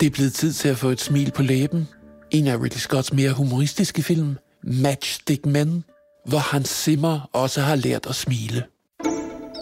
Det er blevet tid til at få et smil på læben. En af Ridley Scotts mere humoristiske film, Matchstick Men, hvor Hans Zimmer også har lært at smile.